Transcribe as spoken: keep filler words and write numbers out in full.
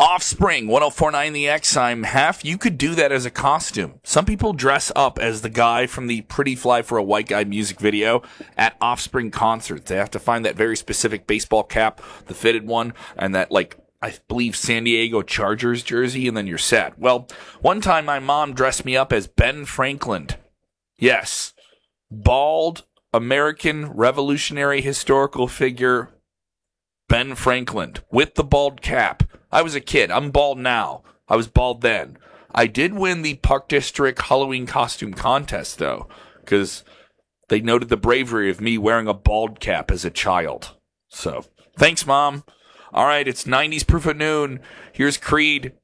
Offspring, ten forty-nine The X, I'm half. You could do that as a costume. Some people dress up as the guy from the Pretty Fly for a White Guy music video at Offspring concerts. They have to find that very specific baseball cap, the fitted one, and that, like, I believe San Diego Chargers jersey, and then you're set. Well, one time my mom dressed me up as Ben Franklin. Yes. Bald, American revolutionary historical figure Ben Franklin with the bald cap. I was a kid. I'm bald now. I was bald then. I did win the Park District Halloween costume contest, though, because they noted the bravery of me wearing a bald cap as a child. So, thanks, Mom. All right, it's nineties Proof at Noon. Here's Creed.